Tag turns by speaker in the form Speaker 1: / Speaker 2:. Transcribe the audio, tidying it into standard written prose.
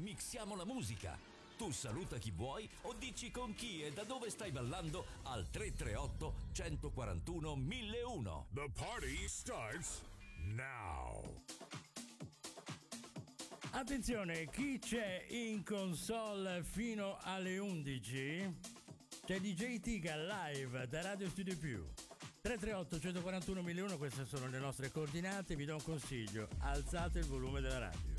Speaker 1: mixiamo la musica. Tu saluta chi vuoi o dici con chi e da dove stai ballando al 338 141 1001.
Speaker 2: The party starts now.
Speaker 3: Attenzione, chi c'è in console fino alle 11? C'è DJ Tiga live da Radio Studio Più. 338 141 1001, queste sono le nostre coordinate. Vi do un consiglio: alzate il volume della radio.